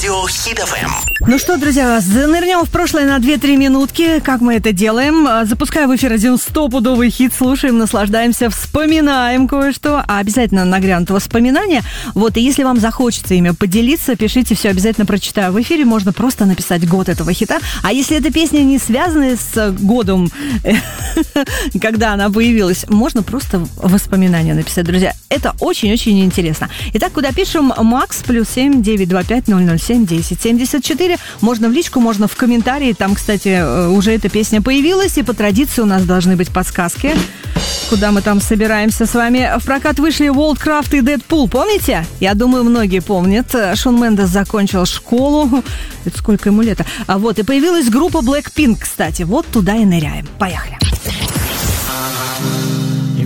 Радио Хит FM. Ну что, друзья, занырнем в прошлое на 2-3 минутки. Как мы это делаем? Запускаю в эфир один стопудовый хит, слушаем, наслаждаемся, вспоминаем кое-что. А обязательно нагрянут воспоминания. Вот, и если вам захочется ими поделиться, пишите, все обязательно прочитаю в эфире. Можно просто написать год этого хита. А если эта песня не связана с годом, когда она появилась, можно просто воспоминания написать, друзья. Это очень-очень интересно. Итак, куда пишем? Макс, +7 925 007 10 74. Можно в личку, можно в комментарии. Там, кстати, уже эта песня появилась. И по традиции у нас должны быть подсказки, куда мы там собираемся с вами. В прокат вышли Worldcraft и Дэдпул. Помните? Я думаю, многие помнят. Шон Мендес закончил школу. Это сколько ему лет? А вот, и появилась группа Blackpink, кстати. Вот туда и ныряем. Поехали.